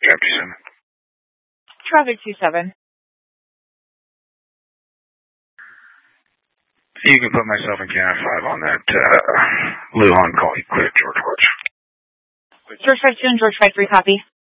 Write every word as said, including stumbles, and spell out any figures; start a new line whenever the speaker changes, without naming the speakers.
Traffic seven.
Traffic two seven.
You can put myself in Canada five on that uh, Luan call. You clear George Watch.
George five two and George five three, copy.